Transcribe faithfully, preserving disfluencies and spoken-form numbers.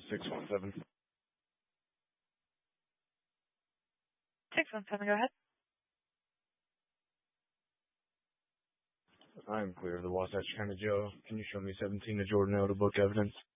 six one seven. six one seven, go ahead. I am clear of the Wasatch County Jail. Can you show me seventeen to Jordan L to book evidence?